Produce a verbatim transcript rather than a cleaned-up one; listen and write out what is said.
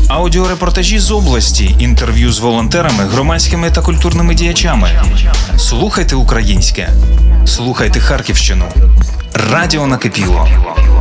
Аудіорепортажі з області, інтерв'ю з волонтерами, громадськими та культурними діячами. Слухайте українське. Слухайте Харківщину. Радіо накипіло.